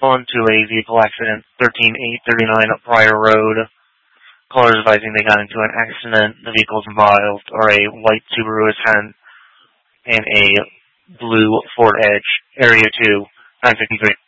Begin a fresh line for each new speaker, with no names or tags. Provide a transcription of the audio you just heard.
to a vehicle accident, 13839 Prior Road. Callers advising they got into an accident. The vehicles involved are a white Subaru Ascent and a blue Ford Edge. Area 2, 953.